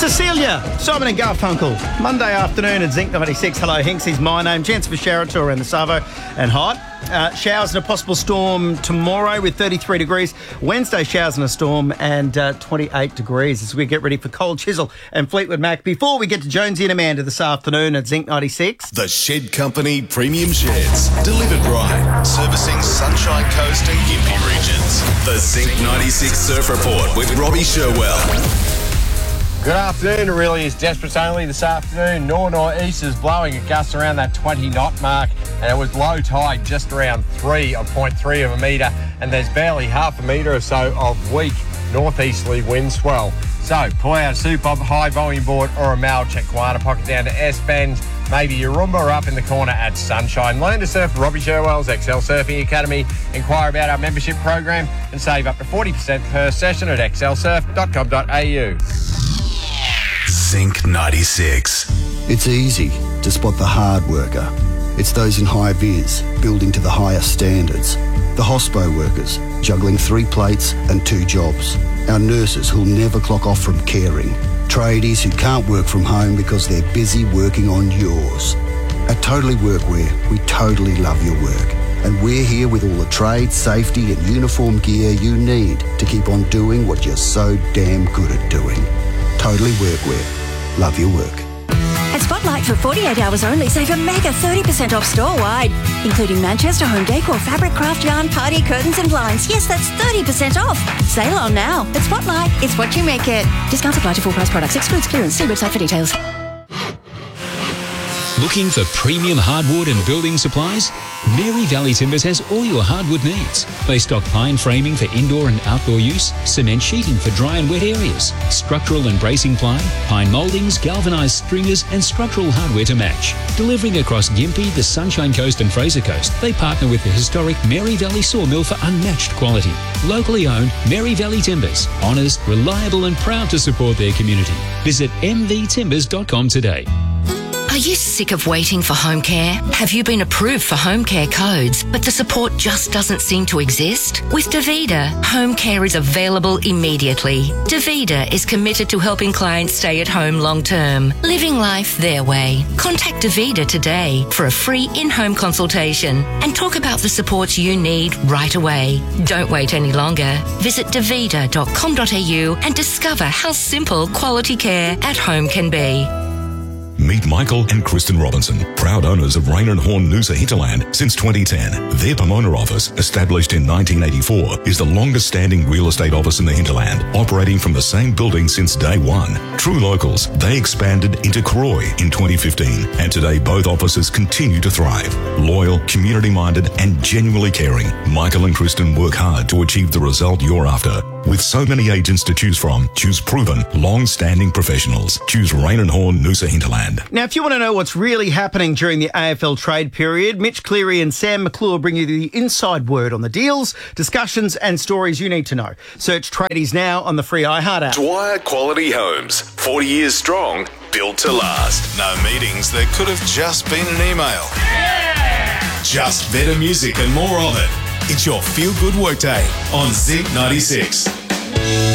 Cecilia, Simon and Garfunkel. Monday afternoon at Zinc 96. Hello, Hinksy's my name. Chance for shower to around the Savo and hot. Showers and a possible storm tomorrow with 33 degrees. Wednesday, showers and a storm and 28 degrees as we get ready for Cold Chisel and Fleetwood Mac. Before we get to Jonesy and Amanda this afternoon at Zinc 96. The Shed Company Premium Sheds. Delivered right. Servicing Sunshine Coast and Gympie regions. The Zinc 96 Surf Report with Robbie Sherwell. Good afternoon. It really is desperate only this afternoon. North-northeast is blowing a gust around that 20 knot mark, and it was low tide just around 0.3 of a metre, and there's barely half a metre or so of weak northeasterly wind swell. So pull out a Super high volume board or a Mal Chequana pocket down to S-Bend, maybe your Roomba up in the corner at Sunshine. Learn to surf Robbie Sherwell's XL Surfing Academy. Inquire about our membership program and save up to 40% per session at xlsurf.com.au. Zinc 96. It's easy to spot the hard worker. It's those in high vis, building to the highest standards. The hospo workers, juggling 3 plates and 2 jobs. Our nurses who'll never clock off from caring. Tradies who can't work from home because they're busy working on yours. At Totally Workwear, we totally love your work. And we're here with all the trade, safety and uniform gear you need to keep on doing what you're so damn good at doing. Totally Workwear. Love your work. At Spotlight for 48 hours only, save a mega 30% off store-wide, including Manchester home decor, fabric, craft yarn, party curtains and blinds. Yes, that's 30% off. Sale on now. At Spotlight, it's what you make it. Discounts apply to full price products. Excludes clearance. See website for details. Looking for premium hardwood and building supplies? Mary Valley Timbers has all your hardwood needs. They stock pine framing for indoor and outdoor use, cement sheeting for dry and wet areas, structural and bracing ply, pine mouldings, galvanised stringers and structural hardware to match. Delivering across Gympie, the Sunshine Coast and Fraser Coast, they partner with the historic Mary Valley Sawmill for unmatched quality. Locally owned, Mary Valley Timbers. Honest, reliable and proud to support their community. Visit mvtimbers.com today. Are you sick of waiting for home care? Have you been approved for home care codes, but the support just doesn't seem to exist? With Davida, home care is available immediately. Davida is committed to helping clients stay at home long term, living life their way. Contact Davida today for a free in-home consultation and talk about the supports you need right away. Don't wait any longer. Visit davida.com.au and discover how simple quality care at home can be. Meet Michael and Kristen Robinson, proud owners of Rain and Horn Noosa Hinterland since 2010. Their Pomona office, established in 1984, is the longest standing real estate office in the hinterland, operating from the same building since day one. True locals, they expanded into Croy in 2015, and today both offices continue to thrive. Loyal, community-minded and genuinely caring, Michael and Kristen work hard to achieve the result you're after. With so many agents to choose from, choose proven, long-standing professionals. Choose Rain and Horn Noosa Hinterland. Now, if you want to know what's really happening during the AFL trade period, Mitch Cleary and Sam McClure bring you the inside word on the deals, discussions and stories you need to know. Search Tradies now on the free iHeart app. Dwyer Quality Homes. 40 years strong, built to last. No meetings that could have just been an email. Yeah! Just better music and more of it. It's your feel-good workday on Zinc 96.